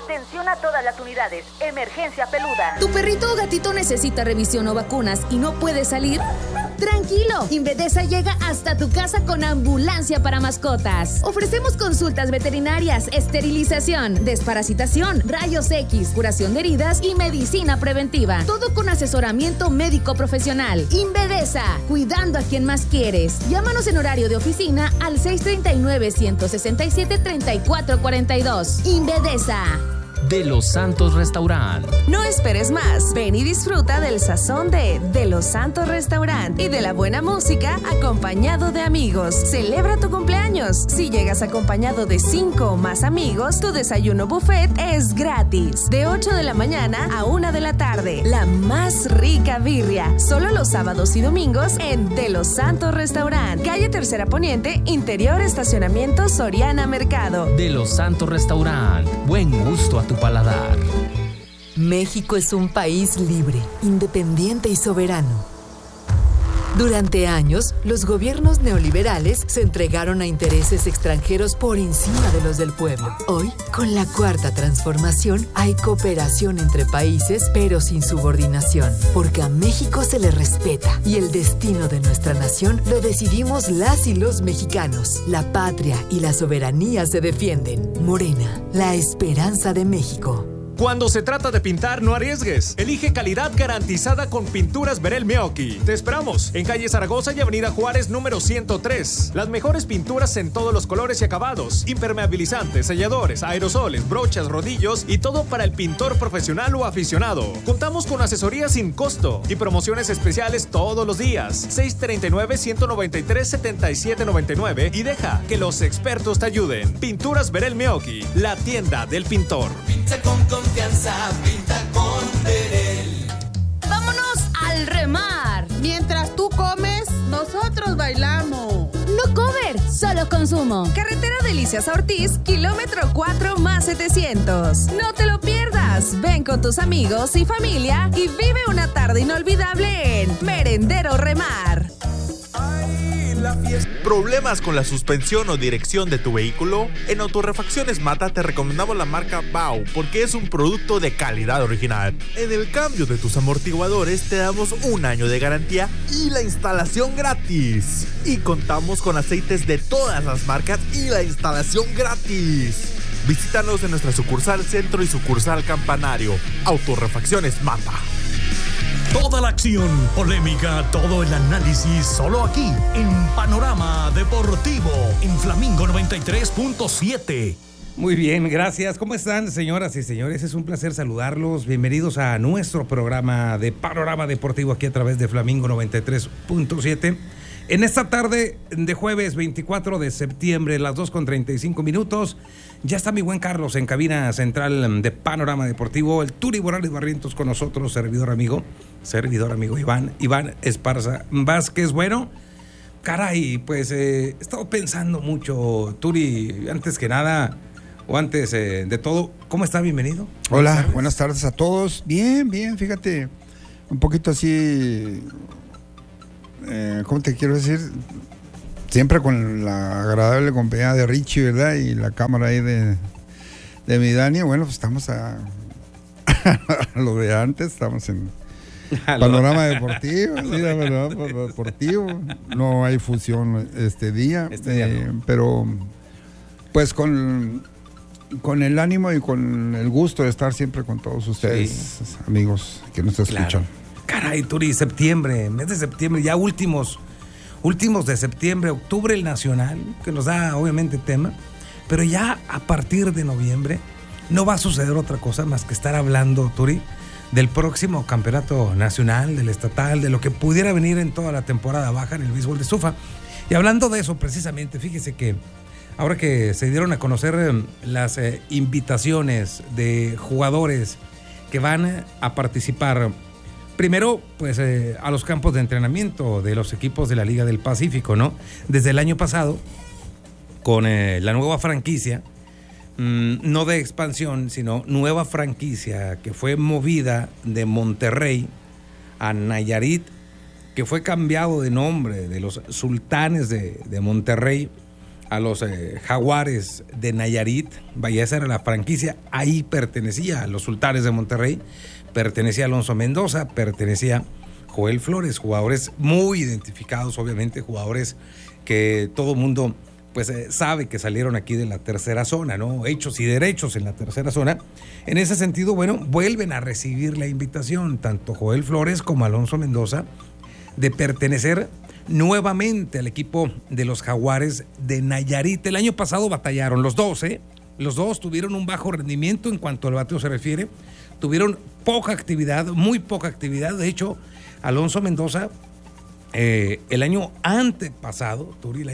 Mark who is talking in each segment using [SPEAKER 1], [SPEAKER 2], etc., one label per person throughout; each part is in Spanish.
[SPEAKER 1] Atención a todas las unidades. Emergencia peluda.
[SPEAKER 2] ¿Tu perrito o gatito necesita revisión o vacunas y no puede salir? Tranquilo, Invedesa llega hasta tu casa con ambulancia para mascotas. Ofrecemos consultas veterinarias, esterilización, desparasitación, rayos X, curación de heridas y medicina preventiva. Todo con asesoramiento médico profesional. Invedesa, cuidando a quien más quieres. Llámanos en horario de oficina al 639-167-3442. Invedesa.
[SPEAKER 3] De Los Santos Restaurant.
[SPEAKER 4] No esperes más. Ven y disfruta del sazón de Los Santos Restaurant y de la buena música acompañado de amigos. Celebra tu cumpleaños. Si llegas acompañado de 5 o más amigos, tu desayuno buffet es gratis. De 8 de la mañana a 1 de la tarde. La más rica birria. Solo los sábados y domingos en De Los Santos Restaurant. Calle Tercera Poniente, interior estacionamiento Soriana Mercado.
[SPEAKER 3] De Los Santos Restaurant. Buen gusto a tu paladar.
[SPEAKER 5] México es un país libre, independiente y soberano. Durante años, los gobiernos neoliberales se entregaron a intereses extranjeros por encima de los del pueblo. Hoy, con la Cuarta Transformación, hay cooperación entre países, pero sin subordinación, porque a México se le respeta y el destino de nuestra nación lo decidimos las y los mexicanos. La patria y la soberanía se defienden. Morena, la esperanza de México.
[SPEAKER 6] Cuando se trata de pintar, no arriesgues. Elige calidad garantizada con Pinturas Verel Meoqui. Te esperamos en calle Zaragoza y avenida Juárez número 103. Las mejores pinturas en todos los colores y acabados. Impermeabilizantes, selladores, aerosoles, brochas, rodillos y todo para el pintor profesional o aficionado. Contamos con asesoría sin costo y promociones especiales todos los días. 639-193-7799 y deja que los expertos te ayuden. Pinturas Verel Meoqui, la tienda del pintor.
[SPEAKER 7] Pinta con confianza, pinta con Verel.
[SPEAKER 2] ¡Vámonos al remar!
[SPEAKER 8] Mientras tú comes, nosotros bailamos.
[SPEAKER 2] No comer, solo consumo.
[SPEAKER 4] Carretera Delicias Ortiz, kilómetro 4 más 700. No te lo pierdas. Ven con tus amigos y familia y vive una tarde inolvidable en Merendero Remar.
[SPEAKER 9] ¿Problemas con la suspensión o dirección de tu vehículo? En Autorrefacciones Mata te recomendamos la marca Bau porque es un producto de calidad original. En el cambio de tus amortiguadores te damos 1 año de garantía y la instalación gratis. Y contamos con aceites de todas las marcas y la instalación gratis. Visítanos en nuestra sucursal Centro y sucursal Campanario. Autorrefacciones Mata.
[SPEAKER 10] Toda la acción, polémica, todo el análisis, solo aquí, en Panorama Deportivo, en Flamingo 93.7.
[SPEAKER 11] Muy bien, gracias. ¿Cómo están, señoras y señores? Es un placer saludarlos. Bienvenidos a nuestro programa de Panorama Deportivo aquí a través de Flamingo 93.7. En esta tarde de jueves 24 de septiembre, las 2:35, ya está mi buen Carlos en cabina central de Panorama Deportivo, el Turi Morales Barrientos con nosotros, servidor amigo Iván Esparza Vázquez. Bueno, caray, pues he estado pensando mucho, Turi, antes que nada, o antes de todo, ¿cómo está? Bienvenido.
[SPEAKER 12] Hola, buenas tardes a todos. Bien, fíjate, un poquito así... ¿cómo te quiero decir? Siempre con la agradable compañía de Richie, ¿verdad? Y la cámara ahí de mi Dani. Bueno, pues estamos a lo de antes, estamos en Panorama Deportivo, sí, la verdad, deportivo. No hay fusión este día, no. Pero pues con el ánimo y con el gusto de estar siempre con todos ustedes, sí, amigos que nos escuchan. Claro.
[SPEAKER 11] Caray, Turi, septiembre, mes de septiembre, ya últimos de septiembre, octubre el Nacional, que nos da obviamente tema, pero ya a partir de noviembre no va a suceder otra cosa más que estar hablando, Turi, del próximo campeonato nacional, del estatal, de lo que pudiera venir en toda la temporada baja en el béisbol de estufa. Y hablando de eso precisamente, fíjese que ahora que se dieron a conocer las invitaciones de jugadores que van a participar, primero, pues a los campos de entrenamiento de los equipos de la Liga del Pacífico, ¿no? Desde el año pasado, con la nueva franquicia, no de expansión, sino nueva franquicia que fue movida de Monterrey a Nayarit, que fue cambiado de nombre de los Sultanes de Monterrey a los Jaguares de Nayarit. Vaya, esa era la franquicia. Ahí pertenecía a los Sultanes de Monterrey, pertenecía Alonso Mendoza, pertenecía Joel Flores, jugadores muy identificados, obviamente, jugadores que todo mundo pues sabe que salieron aquí de la tercera zona, ¿no? Hechos y derechos en la tercera zona. En ese sentido, bueno, vuelven a recibir la invitación, tanto Joel Flores como Alonso Mendoza, de pertenecer nuevamente al equipo de los Jaguares de Nayarit. El año pasado batallaron los dos, ¿eh? Los dos tuvieron un bajo rendimiento en cuanto al bateo se refiere. Tuvieron poca actividad, muy poca actividad. De hecho, Alonso Mendoza, el año antepasado,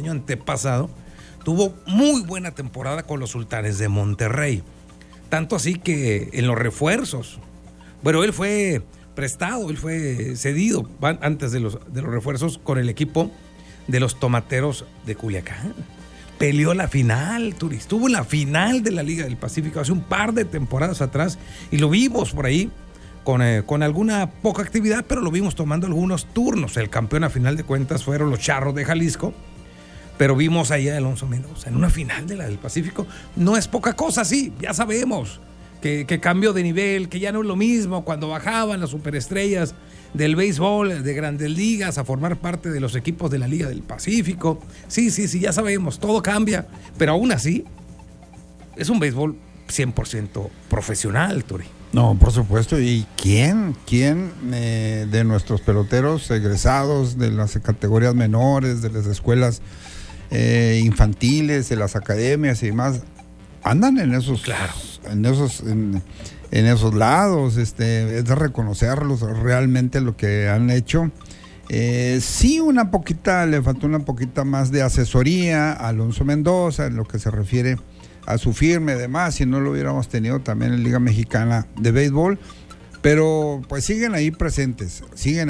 [SPEAKER 11] tuvo muy buena temporada con los Sultanes de Monterrey. Tanto así que en los refuerzos, bueno, él fue prestado, él fue cedido antes de los refuerzos con el equipo de los Tomateros de Culiacán. Peleó la final, Turi, estuvo en la final de la Liga del Pacífico hace un par de temporadas atrás y lo vimos por ahí con alguna poca actividad, pero lo vimos tomando algunos turnos. El campeón a final de cuentas fueron los Charros de Jalisco, pero vimos ahí a Alonso Mendoza en una final de la del Pacífico. No es poca cosa, sí, ya sabemos que cambió de nivel, que ya no es lo mismo cuando bajaban las superestrellas del béisbol, de Grandes Ligas, a formar parte de los equipos de la Liga del Pacífico. Sí, ya sabemos, todo cambia, pero aún así es un béisbol 100% profesional, Turi.
[SPEAKER 12] No, por supuesto. ¿Y quién de nuestros peloteros egresados de las categorías menores, de las escuelas infantiles, de las academias y demás, andan en esos, claro, en esos lados? Es de reconocerlos realmente lo que han hecho. Sí, le faltó una poquita más de asesoría a Alonso Mendoza en lo que se refiere a su firme, además, si no lo hubiéramos tenido también en Liga Mexicana de Béisbol, pero pues siguen ahí presentes.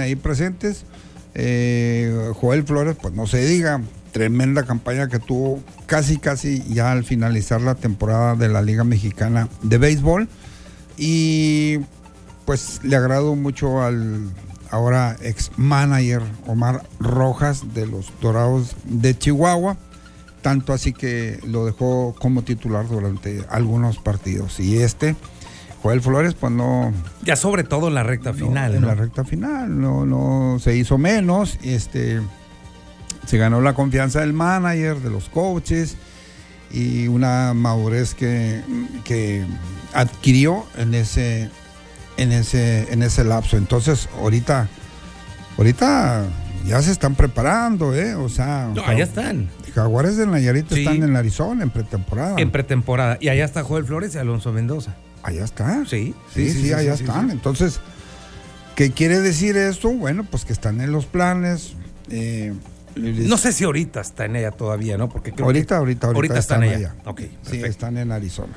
[SPEAKER 12] Joel Flores, pues no se diga, tremenda campaña que tuvo casi ya al finalizar la temporada de la Liga Mexicana de Béisbol, y pues le agradó mucho al ahora ex manager Omar Rojas de los Dorados de Chihuahua, tanto así que lo dejó como titular durante algunos partidos. Y Joel Flores, pues no...
[SPEAKER 11] Ya sobre todo en la recta final,
[SPEAKER 12] En la recta final, no se hizo menos. Se ganó la confianza del manager, de los coaches, y una madurez que adquirió en ese lapso. Entonces, ahorita ya se están preparando, o sea...
[SPEAKER 11] No, allá están.
[SPEAKER 12] Jaguares de Nayarit están en Arizona en pretemporada.
[SPEAKER 11] Y allá está Joel Flores y Alonso Mendoza.
[SPEAKER 12] Allá está.
[SPEAKER 11] Sí,
[SPEAKER 12] allá están. Sí. Entonces, ¿qué quiere decir esto? Bueno, pues que están en los planes.
[SPEAKER 11] No sé si ahorita está en ella todavía, ¿no? Porque creo
[SPEAKER 12] ahorita
[SPEAKER 11] están allá.
[SPEAKER 12] Okay, sí, están en Arizona.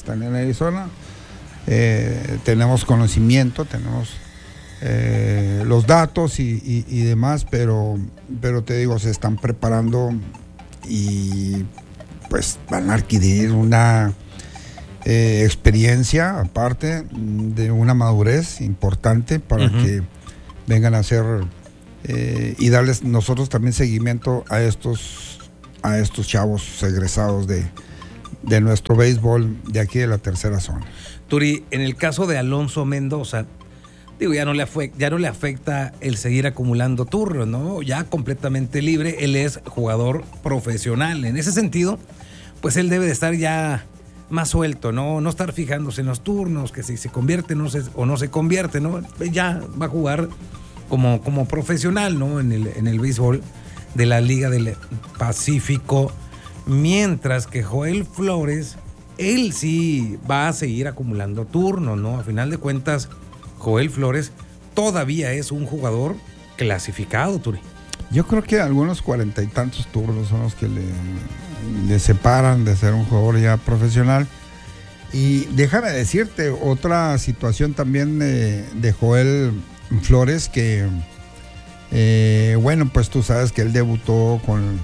[SPEAKER 12] Tenemos conocimiento, tenemos los datos y demás, pero te digo, se están preparando y pues van a adquirir una experiencia, aparte de una madurez importante para que vengan a hacer y darles nosotros también seguimiento a estos chavos egresados de nuestro béisbol de aquí de la tercera zona.
[SPEAKER 11] Turi, en el caso de Alonso Mendoza, ya no le afecta el seguir acumulando turnos, ¿no? Ya completamente libre, él es jugador profesional. En ese sentido, pues él debe de estar ya más suelto, no estar fijándose en los turnos, que si se convierte o no se convierte, ¿no? Ya va a jugar como profesional, ¿no? En el béisbol de la Liga del Pacífico, mientras que Joel Flores, él sí va a seguir acumulando turnos, ¿no? A final de cuentas, Joel Flores todavía es un jugador clasificado, Turi.
[SPEAKER 12] Yo creo que algunos 40 y tantos turnos son los que le separan de ser un jugador ya profesional. Y déjame decirte otra situación también de Joel Flores, que bueno, pues tú sabes que él debutó con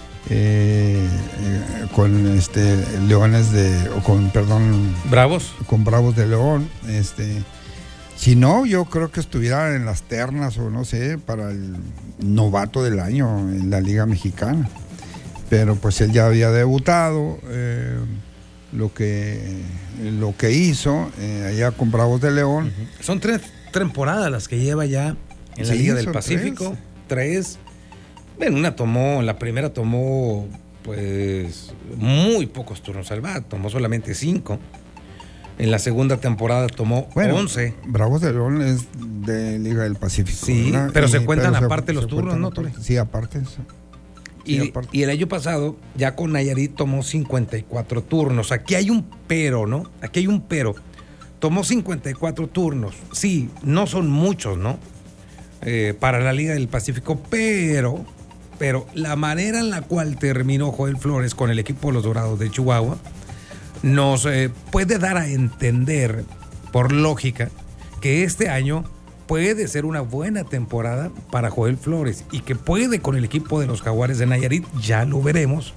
[SPEAKER 11] Bravos.
[SPEAKER 12] Con Bravos de León. Si no, yo creo que estuviera en las ternas o no sé, para el novato del año en la Liga Mexicana. pero pues él ya había debutado. Lo que hizo allá con Bravos de León.
[SPEAKER 11] Son 3 temporadas las que lleva ya en la Liga del Pacífico. 3. En la primera tomó pues muy pocos turnos al bat, tomó solamente 5. En la segunda temporada tomó 11.
[SPEAKER 12] Bravos de León es de Liga del Pacífico.
[SPEAKER 11] Sí, ¿verdad? Pero se cuentan aparte los turnos, ¿no, Tore?
[SPEAKER 12] Sí, aparte.
[SPEAKER 11] Y el año pasado, ya con Nayarit, tomó 54 turnos. Aquí hay un pero, ¿no? Aquí hay un pero. Tomó 54 turnos. Sí, no son muchos, ¿no? Para la Liga del Pacífico, pero la manera en la cual terminó Joel Flores con el equipo de los Dorados de Chihuahua nos puede dar a entender, por lógica, que este año puede ser una buena temporada para Joel Flores y que puede con el equipo de los Jaguares de Nayarit, ya lo veremos,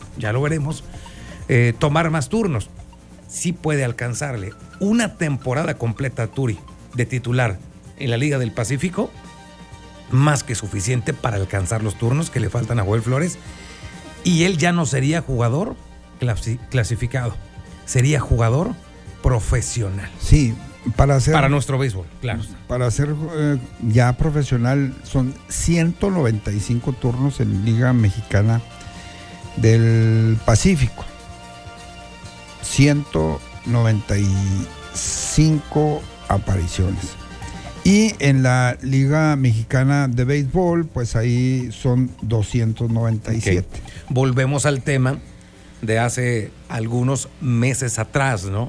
[SPEAKER 11] tomar más turnos. Sí puede alcanzarle una temporada completa a Turi de titular en la Liga del Pacífico, más que suficiente para alcanzar los turnos que le faltan a Joel Flores, y él ya no sería jugador clasificado, sería jugador profesional.
[SPEAKER 12] Sí. Para
[SPEAKER 11] nuestro béisbol, claro.
[SPEAKER 12] Para ser ya profesional son 195 turnos en Liga Mexicana del Pacífico. 195 apariciones. Y en la Liga Mexicana de Béisbol, pues ahí son 297.
[SPEAKER 11] Okay. Volvemos al tema de hace algunos meses atrás, ¿no?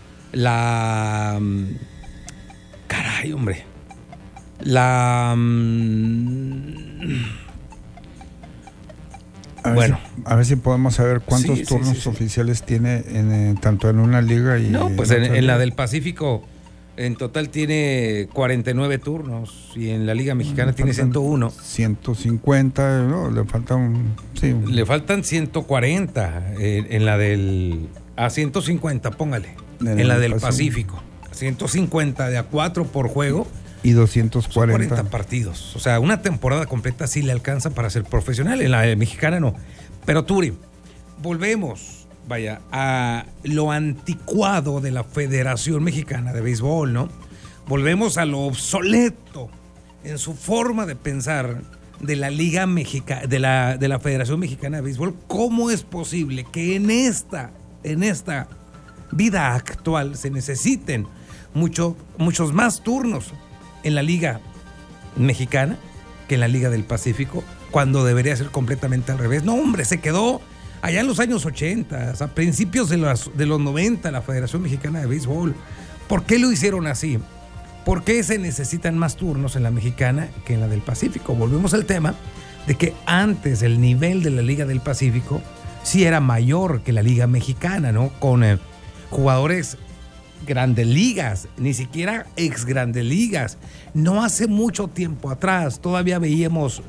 [SPEAKER 12] A ver si podemos saber cuántos turnos oficiales tiene tanto en una liga y...
[SPEAKER 11] No, pues en la del Pacífico en total tiene 49 turnos y en la Liga Mexicana tiene 101.
[SPEAKER 12] 150, no, le faltan... Sí.
[SPEAKER 11] Le faltan 140 en la del... A 150, póngale. En la del Pacífico. 150 de a 4 por juego.
[SPEAKER 12] Y 240.
[SPEAKER 11] 40 partidos. O sea, una temporada completa sí le alcanza para ser profesional. En la mexicana no. Pero Turi, volvemos, a lo anticuado de la Federación Mexicana de Béisbol, ¿no? Volvemos a lo obsoleto en su forma de pensar de la Liga Mexicana, de la Federación Mexicana de Béisbol. ¿Cómo es posible que en esta vida actual se necesiten muchos más turnos en la Liga Mexicana que en la Liga del Pacífico, cuando debería ser completamente al revés? No, hombre, se quedó allá en los años 80, a principios de los 90, la Federación Mexicana de Béisbol. ¿Por qué lo hicieron así? ¿Por qué se necesitan más turnos en la mexicana que en la del Pacífico? Volvemos al tema de que antes el nivel de la Liga del Pacífico sí era mayor que la Liga Mexicana, ¿no? Con jugadores grandes ligas, ni siquiera ex grandes ligas. No hace mucho tiempo atrás todavía veíamos,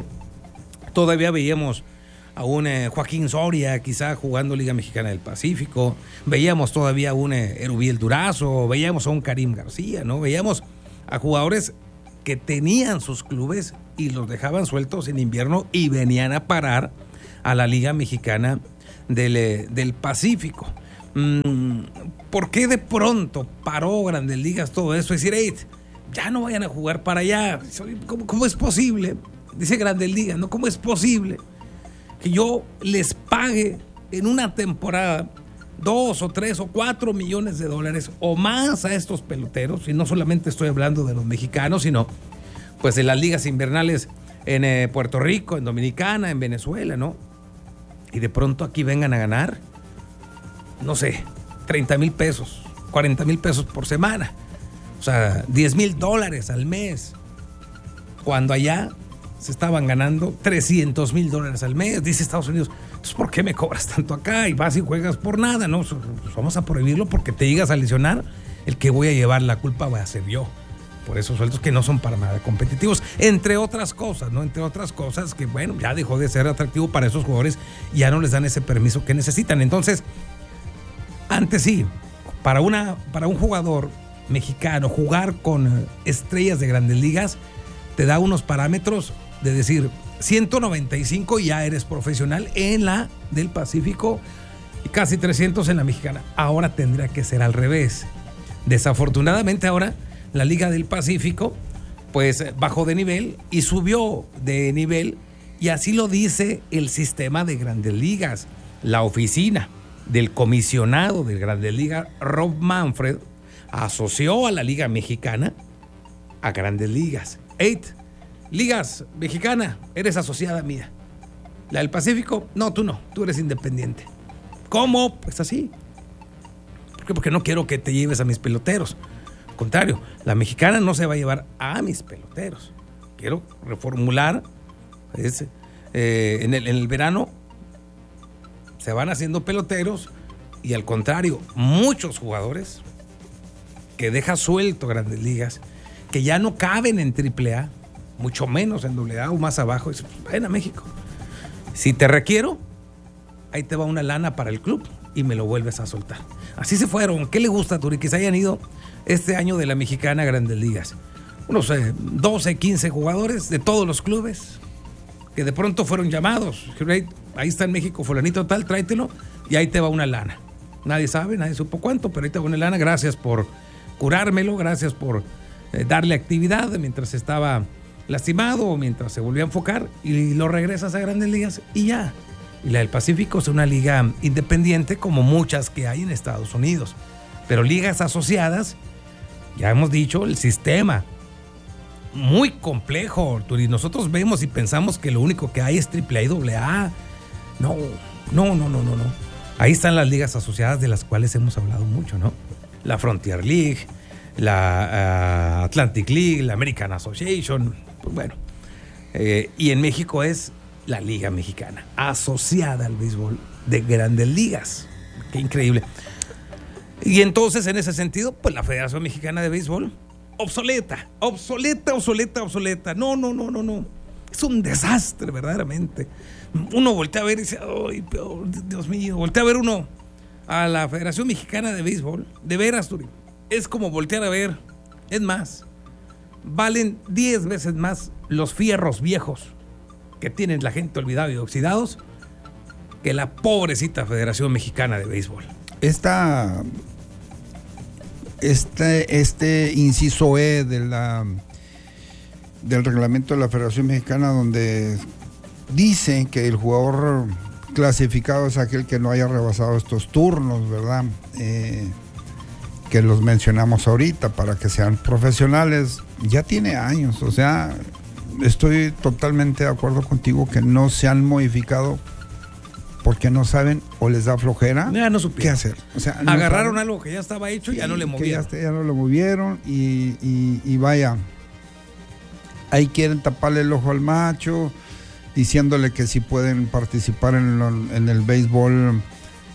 [SPEAKER 11] a un Joaquín Soria quizá jugando Liga Mexicana del Pacífico, veíamos todavía a un Erubiel Durazo, veíamos a un Karim García, ¿no? Veíamos a jugadores que tenían sus clubes y los dejaban sueltos en invierno y venían a parar a la Liga Mexicana del Pacífico. ¿Por qué de pronto paró Grandes Ligas todo eso? Es decir, hey, ya no vayan a jugar para allá. ¿Cómo es posible? Dice Grandes Ligas, ¿no? ¿Cómo es posible que yo les pague en una temporada 2 o 3 o 4 millones de dólares o más a estos peloteros? Y no solamente estoy hablando de los mexicanos, sino pues de las ligas invernales en Puerto Rico, en Dominicana, en Venezuela, ¿no? Y de pronto aquí vengan a ganar, no sé, 30 mil pesos, 40 mil pesos por semana. O sea, 10 mil dólares al mes. Cuando allá se estaban ganando 300 mil dólares al mes. Dice Estados Unidos, entonces ¿por qué me cobras tanto acá? Y vas y juegas por nada, ¿no? Pues vamos a prohibirlo porque te llegas a lesionar. El que voy a llevar la culpa voy a ser yo. Por esos sueldos que no son para nada competitivos. Entre otras cosas, ¿no? Entre otras cosas que, bueno, ya dejó de ser atractivo para esos jugadores. Ya no les dan ese permiso que necesitan. Entonces, antes sí, para un jugador mexicano, jugar con estrellas de Grandes Ligas te da unos parámetros de decir, 195 ya eres profesional en la del Pacífico y casi 300 en la mexicana. Ahora tendría que ser al revés. Desafortunadamente ahora la Liga del Pacífico pues bajó de nivel y subió de nivel, y así lo dice el sistema de Grandes Ligas. La oficina del comisionado de Grandes Ligas, Rob Manfred, asoció a la Liga Mexicana a Grandes Ligas. 8 ligas mexicana, eres asociada mía. La del Pacífico, no, tú eres independiente. ¿Cómo? Pues así. ¿Por qué? Porque no quiero que te lleves a mis peloteros. Al contrario, la mexicana no se va a llevar a mis peloteros. Quiero reformular. En el verano se van haciendo peloteros, y al contrario, muchos jugadores que deja suelto Grandes Ligas, que ya no caben en AAA, mucho menos en AA o más abajo, y ven a México. Si te requiero, ahí te va una lana para el club y me lo vuelves a soltar. Así se fueron. ¿Qué le gusta, Turi? Que se hayan ido este año de la mexicana a Grandes Ligas. Unos 12, 15 jugadores de todos los clubes que de pronto fueron llamados. Ahí está en México fulanito tal, tráetelo y ahí te va una lana. Nadie sabe, nadie supo cuánto, pero ahí te va una lana. Gracias por curármelo, gracias por darle actividad mientras estaba lastimado o mientras se volvió a enfocar, y lo regresas a Grandes Ligas y ya. Y la del Pacífico es una liga independiente como muchas que hay en Estados Unidos. Pero ligas asociadas, ya hemos dicho, el sistema muy complejo. Nosotros vemos y pensamos que lo único que hay es AAA y AA. No. Ahí están las ligas asociadas de las cuales hemos hablado mucho, ¿no? La Frontier League, la Atlantic League, la American Association, pues bueno. Y en México es la Liga Mexicana, asociada al béisbol de Grandes Ligas. Qué increíble. Y entonces, en ese sentido, pues la Federación Mexicana de Béisbol, obsoleta. No. Es un desastre, verdaderamente. Uno voltea a ver y dice, ¡ay, Dios mío! Voltea a ver uno a la Federación Mexicana de Béisbol, de veras, Turi. Es como voltear a ver. Es más, valen 10 veces más los fierros viejos que tienen la gente olvidada y oxidados que la pobrecita Federación Mexicana de Béisbol.
[SPEAKER 12] Este inciso E del reglamento de la Federación Mexicana, donde dice que el jugador clasificado es aquel que no haya rebasado estos turnos, ¿verdad? Que los mencionamos ahorita para que sean profesionales, ya tiene años. O sea, estoy totalmente de acuerdo contigo que no se han modificado porque no saben o les da flojera qué hacer. O sea,
[SPEAKER 11] agarraron algo que ya estaba hecho y ya no le movieron.
[SPEAKER 12] Ya no lo movieron y vaya, ahí quieren taparle el ojo al macho, diciéndole que si pueden participar en el béisbol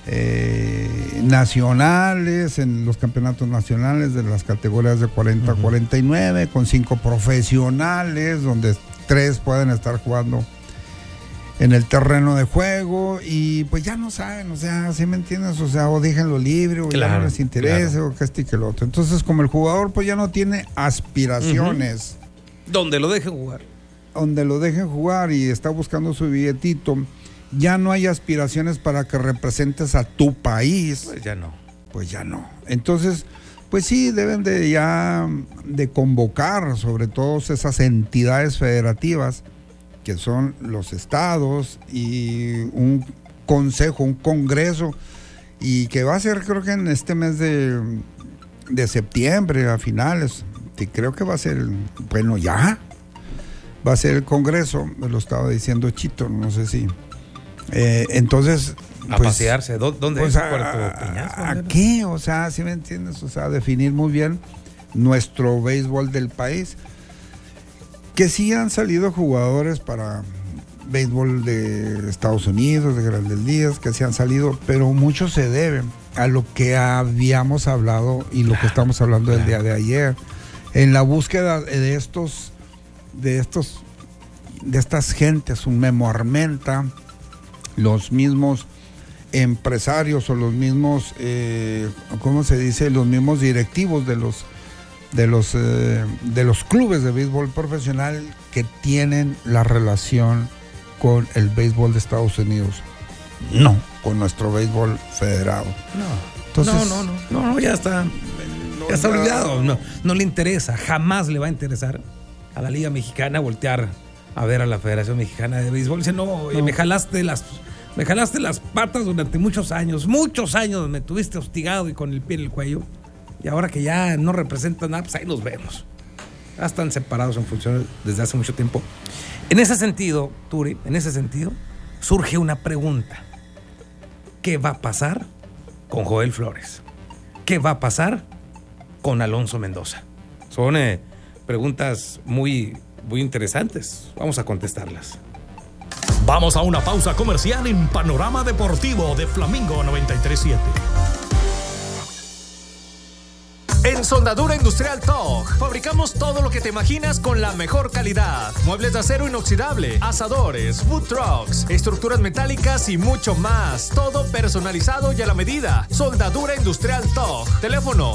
[SPEAKER 12] nacionales, en los campeonatos nacionales de las categorías de 40 a 49, con 5 profesionales, donde 3 pueden estar jugando en el terreno de juego, y pues ya no saben, o sea, ¿sí me entiendes? O sea, o déjenlo libre, o ya no les interese, o que este y que el otro. Entonces, como el jugador pues ya no tiene aspiraciones.
[SPEAKER 11] Donde lo dejen jugar.
[SPEAKER 12] Donde lo dejen jugar y está buscando su billetito, ya no hay aspiraciones para que representes a tu país. Pues ya no. Entonces, pues sí, deben de ya de convocar sobre todo esas entidades federativas que son los estados y un consejo, un congreso, y que va a ser, creo que en este mes de septiembre, a finales, y creo que va a ser, bueno, ya va a ser el congreso, me lo estaba diciendo Chito, no sé si. Entonces,
[SPEAKER 11] a pues, pasearse, ¿dónde
[SPEAKER 12] pues
[SPEAKER 11] es Puerto Peñasco?
[SPEAKER 12] ¿A qué? O sea, ¿sí me entiendes? O sea, definir muy bien nuestro béisbol del país. Que sí han salido jugadores para béisbol de Estados Unidos, de Grandes Ligas, que sí han salido, pero mucho se debe a lo que habíamos hablado y lo que estamos hablando el día de ayer, en la búsqueda de estas gentes, un Memo Armenta, los mismos empresarios o los mismos, ¿cómo se dice? Los mismos directivos de de los clubes de béisbol profesional que tienen la relación con el béisbol de Estados Unidos. No, con nuestro béisbol federado.
[SPEAKER 11] No. Entonces, no, ya está. Ya está olvidado. No le interesa, jamás le va a interesar a la Liga Mexicana voltear a ver a la Federación Mexicana de Béisbol. Dice, me jalaste las patas durante muchos años, me tuviste hostigado y con el pie en el cuello. Y ahora que ya no representan nada, pues ahí nos vemos. Ya están separados en funciones desde hace mucho tiempo. En ese sentido, Turi, surge una pregunta. ¿Qué va a pasar con Joel Flores? ¿Qué va a pasar con Alonso Mendoza? Son preguntas muy, muy interesantes. Vamos a contestarlas.
[SPEAKER 10] Vamos a una pausa comercial en Panorama Deportivo de Flamingo 93.7.
[SPEAKER 6] En Soldadura Industrial TOG fabricamos todo lo que te imaginas con la mejor calidad. Muebles de acero inoxidable, asadores, food trucks, estructuras metálicas y mucho más. Todo personalizado y a la medida. Soldadura Industrial TOG. Teléfono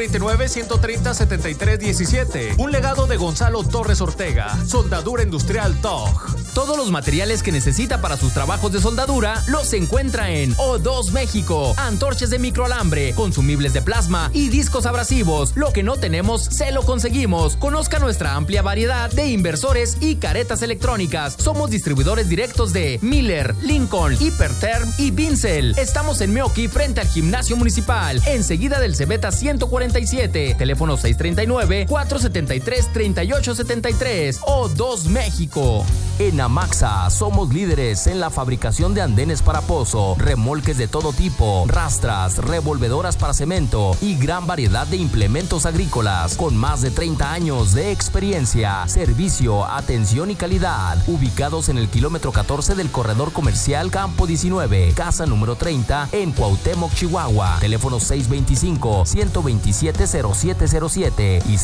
[SPEAKER 6] 639-130-7317. Un legado de Gonzalo Torres Ortega. Soldadura Industrial TOG.
[SPEAKER 3] Todos los materiales que necesita para sus trabajos de soldadura los encuentra en O2 México. Antorchas de microalambre, consumibles de plasma y discos abrasivos. Lo que no tenemos, se lo conseguimos. Conozca nuestra amplia variedad de inversores y caretas electrónicas. Somos distribuidores directos de Miller, Lincoln, Hiperterm y Vincel. Estamos en Meoqui, frente al Gimnasio Municipal, enseguida del Cebeta 147. Teléfono 639-473-3873. O2 México. En Amaxa somos líderes en la fabricación de andenes para pozo, remolques de todo tipo, rastras, revolvedoras para cemento y gran variedad de implementos agrícolas con más de 30 años de experiencia, servicio, atención y calidad. Ubicados en el kilómetro 14 del corredor comercial Campo 19, casa número 30 en Cuauhtémoc, Chihuahua. Teléfono 625-127-0707 y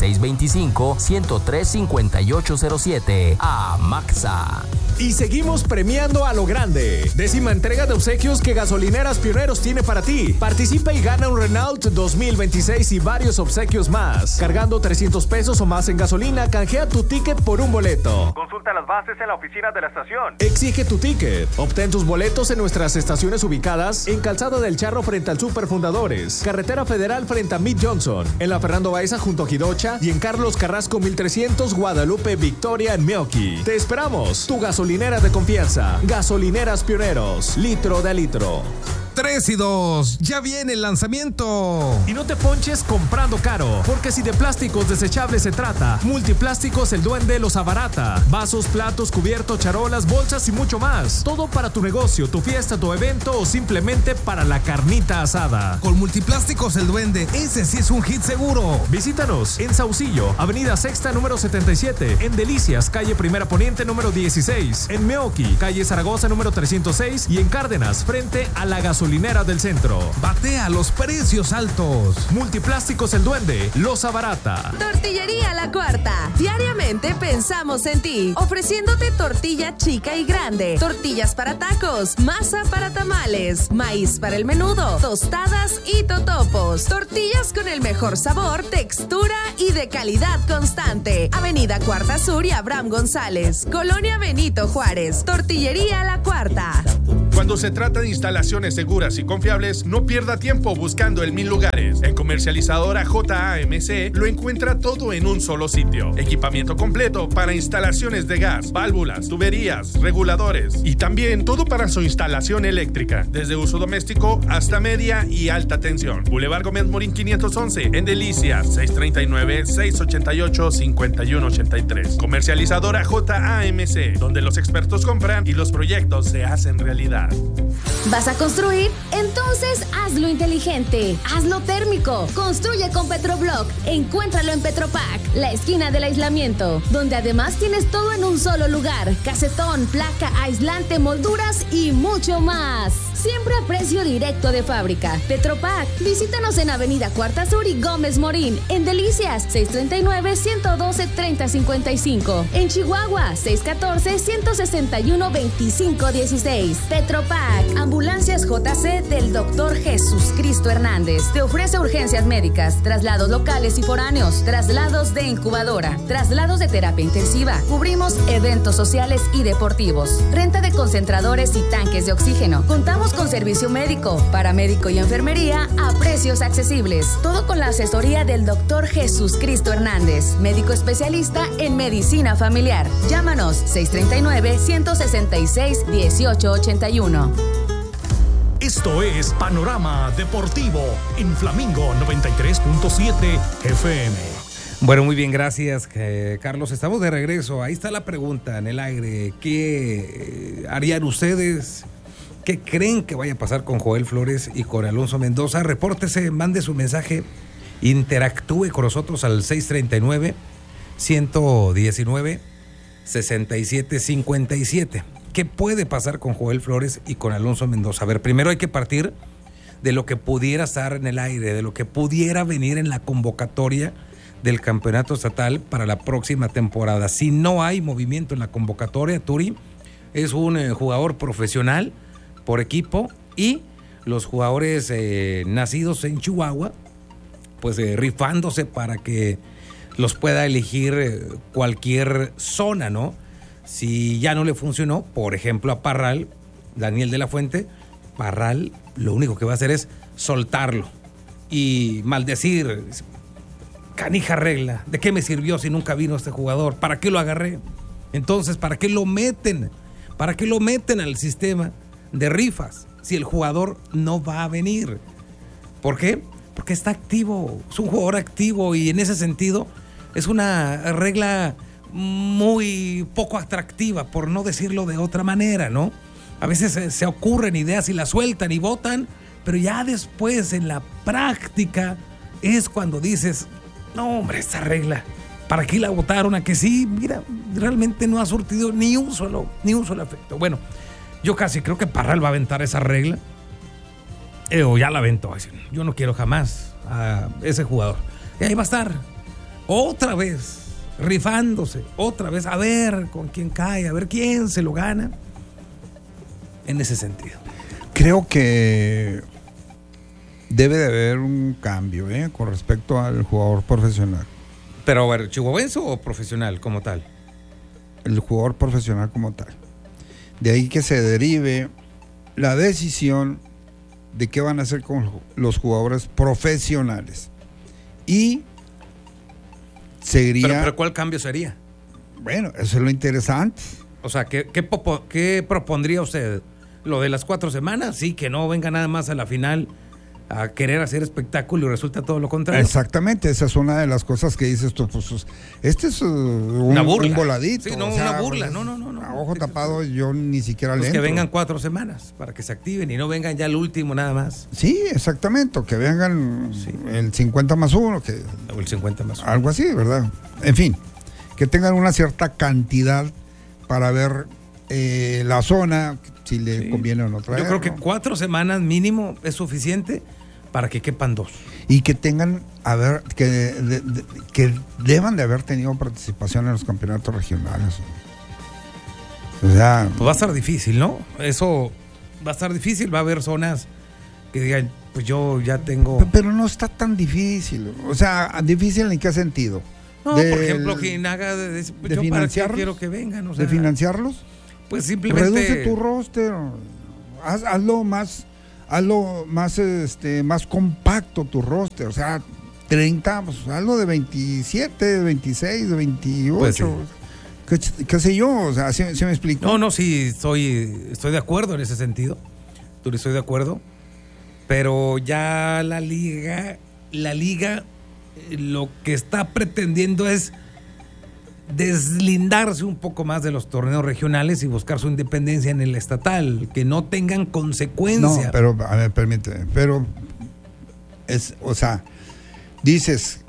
[SPEAKER 3] 625-103-5807. Amaxa.
[SPEAKER 6] Y seguimos premiando a lo grande. 10ª entrega de obsequios que Gasolineras Pioneros tiene para ti. Participa y gana un Renault 2026 y varios obsequios más. Cargando 300 pesos o más en gasolina, canjea tu ticket por un boleto. Consulta las bases en la oficina de la estación. Exige tu ticket. Obtén tus boletos en nuestras estaciones ubicadas en Calzada del Charro frente al Super Fundadores, Carretera Federal frente a Mid Johnson, en la Fernando Baeza junto a Jidocha y en Carlos Carrasco 1300 Guadalupe Victoria en Meoqui. Te esperamos. Tu gasolinera de confianza. Gasolineras Pioneros. Litro de litro.
[SPEAKER 13] 3 y 2, ya viene el lanzamiento.
[SPEAKER 6] Y no te ponches comprando caro, porque si de plásticos desechables se trata, Multiplásticos El Duende los abarata. Vasos, platos, cubiertos, charolas, bolsas y mucho más. Todo para tu negocio, tu fiesta, tu evento o simplemente para la carnita asada.
[SPEAKER 13] Con Multiplásticos El Duende, ese sí es un hit seguro.
[SPEAKER 6] Visítanos en Saucillo, Avenida Sexta número 77, en Delicias, calle Primera Poniente número 16, en Meoqui, calle Zaragoza número 306 y en Cárdenas, frente a la gasolinera del centro.
[SPEAKER 13] Batea los precios altos.
[SPEAKER 6] Multiplásticos El Duende los abarata.
[SPEAKER 4] Tortillería La Cuarta. Diariamente pensamos en ti, ofreciéndote tortilla chica y grande, tortillas para tacos, masa para tamales, maíz para el menudo, tostadas y totopos. Tortillas con el mejor sabor, textura y de calidad constante. Avenida Cuarta Sur y Abraham González, Colonia Benito Juárez. Tortillería La Cuarta.
[SPEAKER 14] Cuando se trata de instalaciones seguras y confiables, no pierda tiempo buscando en 1000 lugares. En Comercializadora JAMC lo encuentra todo en un solo sitio. Equipamiento completo para instalaciones de gas, válvulas, tuberías, reguladores y también todo para su instalación eléctrica, desde uso doméstico hasta media y alta tensión. Boulevard Gómez Morín 511 en Delicias, 639-688-5183. Comercializadora JAMC, donde los expertos compran y los proyectos se hacen realidad.
[SPEAKER 2] ¿Vas a construir? Entonces hazlo inteligente, hazlo térmico. Construye con Petroblock. Encuéntralo en Petropac, la esquina del aislamiento, donde además tienes todo en un solo lugar: casetón, placa, aislante, molduras y mucho más. siempre a precio directo de fábrica. Petropac, visítanos en Avenida Cuarta Sur y Gómez Morín. En Delicias, 639-112-3055. En Chihuahua, 614-161-2516. Petropac, Ambulancias JC del Dr. Jesús Cristo Hernández. Te ofrece urgencias médicas, traslados locales y foráneos, traslados de incubadora, traslados de terapia intensiva. Cubrimos eventos sociales y deportivos, renta de concentradores y tanques de oxígeno. Contamos con servicio médico, paramédico y enfermería a precios accesibles. Todo con la asesoría del Dr. Jesús Cristo Hernández, médico especialista en medicina familiar. Llámanos 639-166-1881.
[SPEAKER 10] Esto es Panorama Deportivo en Flamingo 93.7 FM.
[SPEAKER 11] Bueno, muy bien, gracias, Carlos. Estamos de regreso. Ahí está la pregunta en el aire. ¿Qué harían ustedes? ¿Qué creen que vaya a pasar con Joel Flores y con Alonso Mendoza? Repórtese, mande su mensaje, interactúe con nosotros al 639-119-6757. ¿Qué puede pasar con Joel Flores y con Alonso Mendoza? A ver, primero hay que partir de lo que pudiera estar en el aire, de lo que pudiera venir en la convocatoria del campeonato estatal para la próxima temporada. Si no hay movimiento en la convocatoria, Turi es un jugador profesional por equipo y los jugadores nacidos en Chihuahua, pues rifándose para que los pueda elegir cualquier zona, ¿no? Si ya no le funcionó, por ejemplo a Parral, Daniel de la Fuente, Parral lo único que va a hacer es soltarlo y maldecir. Canija regla, ¿de qué me sirvió si nunca vino este jugador? ¿Para qué lo agarré? Entonces, ¿para qué lo meten? ¿Para qué lo meten al sistema de rifas si el jugador no va a venir? ¿Por qué? Porque está activo, es un jugador activo y en ese sentido es una regla muy poco atractiva, por no decirlo de otra manera, ¿no? A veces se ocurren ideas y las sueltan y votan, pero ya después en la práctica es cuando dices, no, hombre, esta regla, ¿para qué la votaron? A que sí, mira, realmente no ha surtido ni un solo efecto. Bueno, yo casi creo que Parral va a aventar esa regla, o ya la aventó. Yo no quiero jamás a ese jugador. Y ahí va a estar, otra vez, rifándose, otra vez, a ver con quién cae, a ver quién se lo gana. En ese sentido.
[SPEAKER 12] Creo que debe de haber un cambio con respecto al jugador profesional.
[SPEAKER 11] Pero a ver, ¿chihuahuense o profesional como tal?
[SPEAKER 12] El jugador profesional como tal. De ahí que se derive la decisión de qué van a hacer con los jugadores profesionales. Y seguiría...
[SPEAKER 11] ¿Pero cuál cambio sería?
[SPEAKER 12] Bueno, eso es lo interesante.
[SPEAKER 11] O sea, ¿qué propondría usted? ¿Lo de las 4 semanas? Sí, que no venga nada más a la final a querer hacer espectáculo y resulta todo lo contrario.
[SPEAKER 12] Exactamente, esa es una de las cosas que dices tú. Pues, este es un voladito.
[SPEAKER 11] Sí, no, o sea, una burla. No.
[SPEAKER 12] A ojo tapado yo ni siquiera le
[SPEAKER 11] entro. Que vengan 4 semanas para que se activen y no vengan ya el último nada más.
[SPEAKER 12] Sí, exactamente, que vengan el 50 más 1.
[SPEAKER 11] O el 50 más 1.
[SPEAKER 12] Algo así, ¿verdad? En fin, que tengan una cierta cantidad para ver la zona, si le conviene o no traer.
[SPEAKER 11] Yo creo que 4 semanas mínimo es suficiente para que quepan 2.
[SPEAKER 12] Y que tengan, que deban de haber tenido participación en los campeonatos regionales. O sea,
[SPEAKER 11] pues va a estar difícil, ¿no? Eso va a estar difícil, va a haber zonas que digan, pues yo ya tengo...
[SPEAKER 12] Pero no está tan difícil. O sea, ¿difícil en qué sentido?
[SPEAKER 11] No, por ejemplo, Ginaga, de
[SPEAKER 12] financiarlos,
[SPEAKER 11] quiero que vengan. O sea,
[SPEAKER 12] ¿de financiarlos?
[SPEAKER 11] Pues simplemente...
[SPEAKER 12] Reduce tu roster, hazlo más compacto tu roster, o sea, 30, pues hazlo de 27, 26, 28, pues sí. ¿Qué sé yo? O sea, ¿sí me explico?
[SPEAKER 11] No, sí, estoy de acuerdo en ese sentido, estoy de acuerdo, pero ya la liga lo que está pretendiendo es deslindarse un poco más de los torneos regionales y buscar su independencia en el estatal, que no tengan consecuencia.
[SPEAKER 12] No, pero, a ver, permíteme, pero o sea, dicen,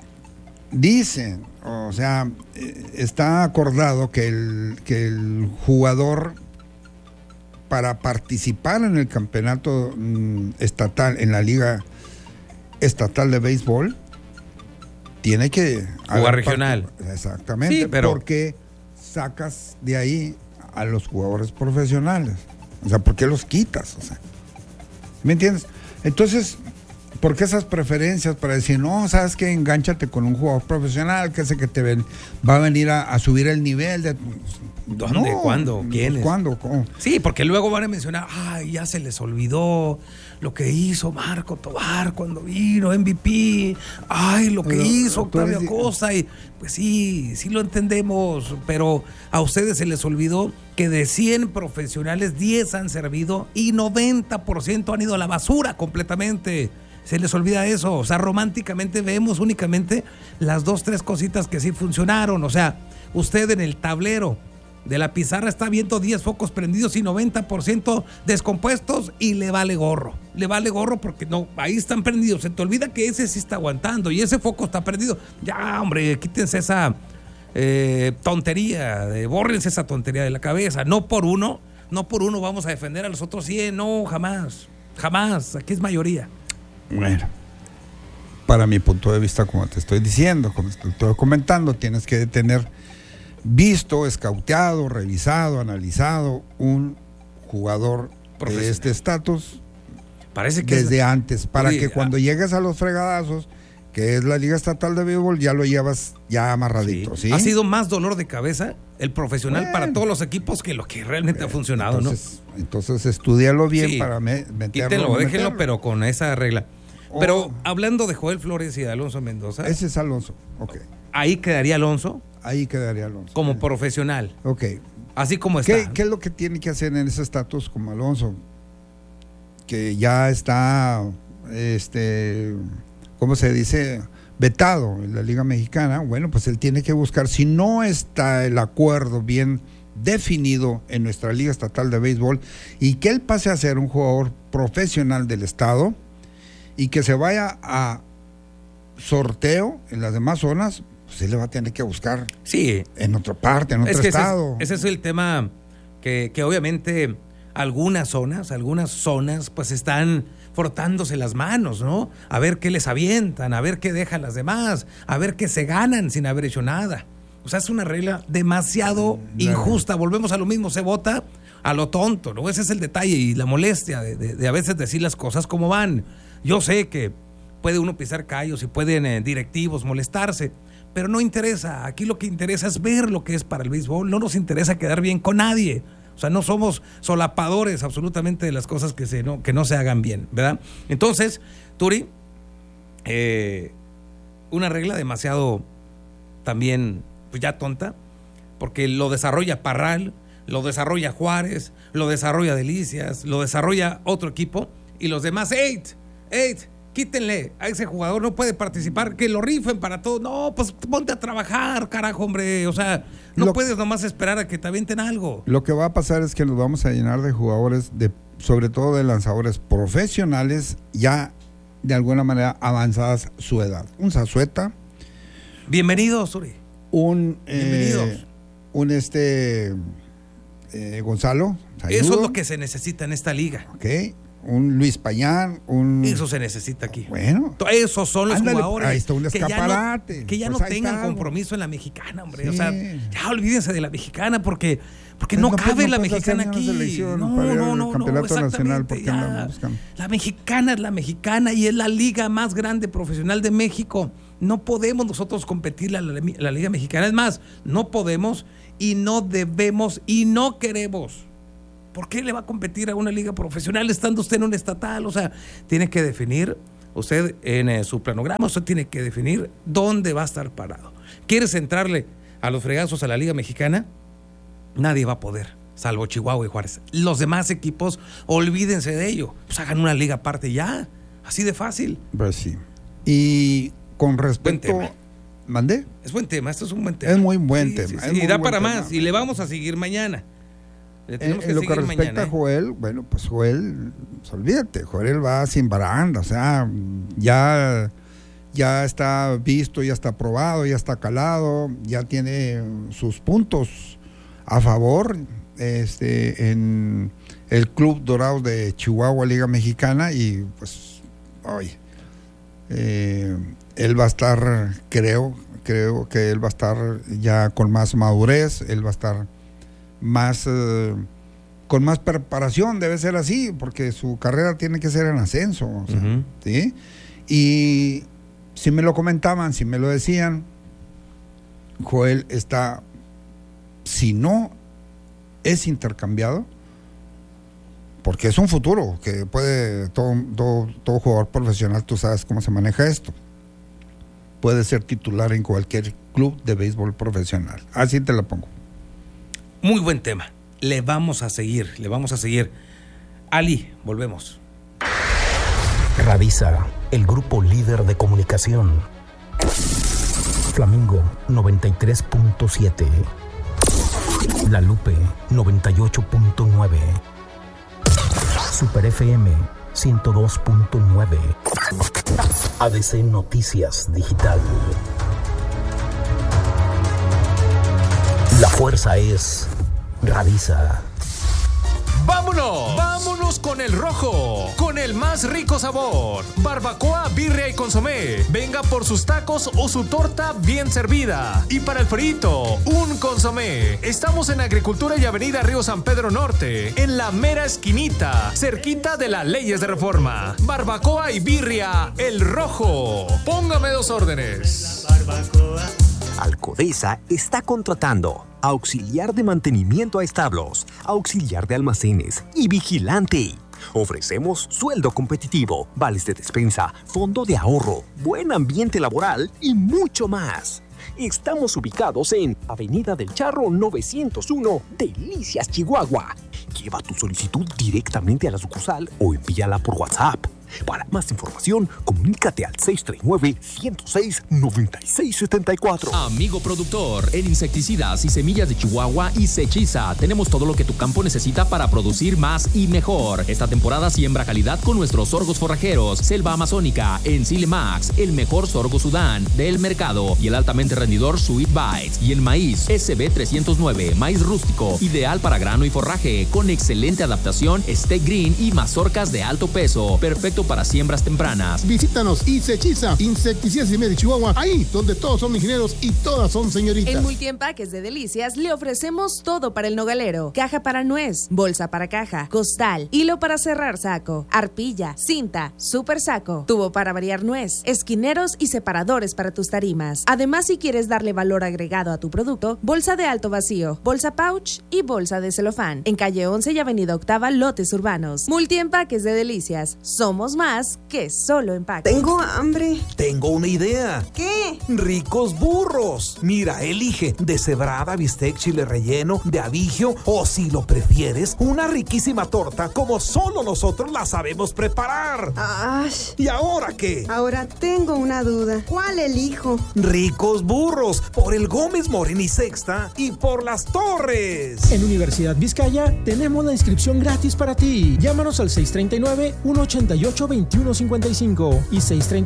[SPEAKER 12] o sea, está acordado que el jugador para participar en el campeonato estatal, en la Liga Estatal de Béisbol, tiene que
[SPEAKER 11] jugar regional.
[SPEAKER 12] Exactamente,
[SPEAKER 11] sí, pero
[SPEAKER 12] porque sacas de ahí a los jugadores profesionales. O sea, ¿por qué los quitas? O sea, ¿me entiendes? Entonces, ¿por qué esas preferencias para decir, no, sabes que engánchate con un jugador profesional, que sé que va a venir a subir el nivel de...
[SPEAKER 11] ¿Dónde?
[SPEAKER 12] No,
[SPEAKER 11] ¿Cuándo? ¿Quiénes?
[SPEAKER 12] ¿Cuándo? ¿Cómo?
[SPEAKER 11] Sí, porque luego van a mencionar, ay, ya se les olvidó lo que hizo Marco Tovar cuando vino MVP, ay, lo que hizo Octavio Acosta, y pues sí lo entendemos, pero a ustedes se les olvidó que de 100 profesionales, 10 han servido y 90% han ido a la basura completamente. Se les olvida eso, o sea, románticamente vemos únicamente las 2-3 cositas que sí funcionaron, o sea, usted en el tablero de la pizarra está viendo 10 focos prendidos y 90% descompuestos y le vale gorro porque no, ahí están prendidos, se te olvida que ese sí está aguantando y ese foco está prendido, ya hombre, quítense esa tontería, bórrense esa tontería de la cabeza, no por uno vamos a defender a los otros 100, no, jamás, aquí es mayoría.
[SPEAKER 12] Bueno, para mi punto de vista, como te estoy diciendo, como te estoy comentando, tienes que tener visto, escauteado, revisado, analizado un jugador de este estatus desde antes, para que cuando llegues a los fregadazos, que es la Liga Estatal de Béisbol, ya lo llevas ya amarradito. ¿Sí?
[SPEAKER 11] Ha sido más dolor de cabeza el profesional para todos los equipos que lo que realmente ha funcionado,
[SPEAKER 12] entonces estúdialo bien para meterlo.
[SPEAKER 11] Quítenlo, déjenlo, pero con esa regla. Pero hablando de Joel Flores y de Alonso Mendoza.
[SPEAKER 12] Ese es Alonso, ok.
[SPEAKER 11] Ahí quedaría Alonso. Como profesional.
[SPEAKER 12] Ok.
[SPEAKER 11] Así como está.
[SPEAKER 12] ¿Qué es lo que tiene que hacer en ese estatus como Alonso? Que ya está, ¿cómo se dice? Vetado en la Liga Mexicana. Bueno, pues él tiene que buscar, si no está el acuerdo bien definido en nuestra Liga Estatal de Béisbol, y que él pase a ser un jugador profesional del estado y que se vaya a sorteo en las demás zonas, pues él le va a tener que buscar en otra parte, en otro estado.
[SPEAKER 11] Ese es el tema que obviamente algunas zonas pues están frotándose las manos, ¿no? A ver qué les avientan, a ver qué dejan las demás, a ver qué se ganan sin haber hecho nada. O sea, es una regla demasiado injusta. Volvemos a lo mismo, se vota a lo tonto, ¿no? Ese es el detalle y la molestia de a veces decir las cosas como van. Yo sé que puede uno pisar callos y pueden directivos molestarse, pero no interesa. Aquí lo que interesa es ver lo que es para el béisbol. No nos interesa quedar bien con nadie. O sea, no somos solapadores absolutamente de las cosas que no se hagan bien, ¿verdad? Entonces, Turi, una regla demasiado también, pues ya tonta, porque lo desarrolla Parral, lo desarrolla Juárez, lo desarrolla Delicias, lo desarrolla otro equipo, y los demás, quítenle a ese jugador, no puede participar, que lo rifen para todo. No, pues ponte a trabajar, carajo, hombre. O sea, no puedes nomás esperar a que te avienten algo.
[SPEAKER 12] Lo que va a pasar es que nos vamos a llenar de jugadores, sobre todo de lanzadores profesionales, ya de alguna manera avanzadas su edad. Un Zazueta.
[SPEAKER 11] Bienvenidos, Suri.
[SPEAKER 12] Bienvenidos. Gonzalo.
[SPEAKER 11] Eso es lo que se necesita en esta liga.
[SPEAKER 12] Ok. Un Luis Payán,
[SPEAKER 11] Eso se necesita aquí.
[SPEAKER 12] Bueno.
[SPEAKER 11] Esos son los jugadores.
[SPEAKER 12] Ahí está un escaparate.
[SPEAKER 11] Que ya no tengan compromiso en la mexicana, hombre. Sí. O sea, ya olvídense de la mexicana porque no cabe la mexicana aquí. No,
[SPEAKER 12] campeonato nacional, porque
[SPEAKER 11] la mexicana es la mexicana y es la liga más grande profesional de México. No podemos nosotros competir a la liga mexicana. Es más, no podemos y no debemos y no queremos. ¿Por qué le va a competir a una liga profesional estando usted en un estatal? O sea, tiene que definir, usted en su planograma, usted tiene que definir dónde va a estar parado. ¿Quieres entrarle a los fregazos a la liga mexicana? Nadie va a poder, salvo Chihuahua y Juárez. Los demás equipos, olvídense de ello. Pues hagan una liga aparte ya, así de fácil.
[SPEAKER 12] Pues sí. Y con respecto... ¿Mandé?
[SPEAKER 11] Es buen tema, esto es un buen tema.
[SPEAKER 12] Es muy buen tema.
[SPEAKER 11] Sí, y da para más, y le vamos a seguir mañana.
[SPEAKER 12] En lo que respecta a Joel, bueno, pues Joel, pues olvídate, Joel va sin baranda, o sea, ya está visto, ya está aprobado, ya está calado, ya tiene sus puntos a favor en el Club Dorados de Chihuahua, Liga Mexicana, y pues hoy él va a estar, creo que él va a estar ya con más madurez, él va a estar más con más preparación, debe ser así, porque su carrera tiene que ser en ascenso, o sea, ¿sí? Y si me lo comentaban, si me lo decían, Joel está, si no es intercambiado, porque es un futuro que puede, todo jugador profesional, tú sabes cómo se maneja esto, puede ser titular en cualquier club de béisbol profesional. Así te lo pongo.
[SPEAKER 11] Muy buen tema. Le vamos a seguir. Ali, volvemos.
[SPEAKER 3] Radisa, el grupo líder de comunicación. Flamingo 93.7. La Lupe 98.9. Super FM 102.9. ADC Noticias Digital. La fuerza es Radisa.
[SPEAKER 6] ¡Vámonos con el rojo! Con el más rico sabor. Barbacoa, birria y consomé. Venga por sus tacos o su torta bien servida. Y para el frito, un consomé. Estamos en Agricultura y Avenida Río San Pedro Norte, en la mera esquinita, cerquita de las Leyes de Reforma. Barbacoa y birria, el rojo. Póngame 2 órdenes.
[SPEAKER 15] Alcodesa está contratando auxiliar de mantenimiento a establos, auxiliar de almacenes y vigilante. Ofrecemos sueldo competitivo, vales de despensa, fondo de ahorro, buen ambiente laboral y mucho más. Estamos ubicados en Avenida del Charro 901, Delicias, Chihuahua. Lleva tu solicitud directamente a la sucursal o envíala por WhatsApp. Para más información, comunícate al 639-106-9674.
[SPEAKER 3] Amigo productor, en insecticidas y semillas de Chihuahua y Sechiza, tenemos todo lo que tu campo necesita para producir más y mejor. Esta temporada siembra calidad con nuestros sorgos forrajeros, Selva Amazónica, Ensile Max, el mejor sorgo Sudán del mercado y el altamente rendidor Sweet Bites. Y el maíz SB309, maíz rústico, ideal para grano y forraje, con excelente adaptación, Steak Green y mazorcas de alto peso, perfecto para siembras tempranas.
[SPEAKER 16] Visítanos y Sechiza, insecticidas y de Chihuahua, ahí donde todos son ingenieros y todas son señoritas.
[SPEAKER 4] En Multiempaques de Delicias le ofrecemos todo para el nogalero: caja para nuez, bolsa para caja, costal, hilo para cerrar saco, arpilla, cinta, super saco, tubo para variar nuez, esquineros y separadores para tus tarimas. Además, si quieres darle valor agregado a tu producto, bolsa de alto vacío, bolsa pouch y bolsa de celofán. En calle 11 y avenida Octava, lotes urbanos. Multiempaques de Delicias. Somos más que solo empaque.
[SPEAKER 17] Tengo hambre.
[SPEAKER 18] Tengo una idea.
[SPEAKER 17] ¿Qué?
[SPEAKER 18] Ricos burros. Mira, elige deshebrada, bistec, chile relleno, de abigio o, si lo prefieres, una riquísima torta como solo nosotros la sabemos preparar. ¿Y ahora qué?
[SPEAKER 17] Ahora tengo una duda. ¿Cuál elijo?
[SPEAKER 18] Ricos burros, por el Gómez Morín y Sexta y por Las Torres.
[SPEAKER 19] En Universidad Vizcaya tenemos la inscripción gratis para ti. Llámanos al 639-188-2155 y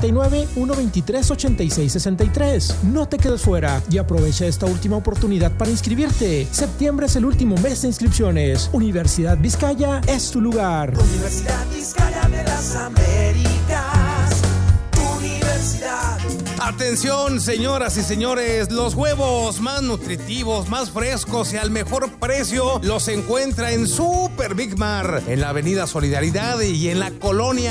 [SPEAKER 19] 639-123-8663. No te quedes fuera y aprovecha esta última oportunidad para inscribirte. Septiembre es el último mes de inscripciones. Universidad Vizcaya es tu lugar.
[SPEAKER 7] Universidad Vizcaya de las Américas. Universidad.
[SPEAKER 13] Atención, señoras y señores, los huevos más nutritivos, más frescos y al mejor precio los encuentra en Super Big Mar, en la Avenida Solidaridad y en la colonia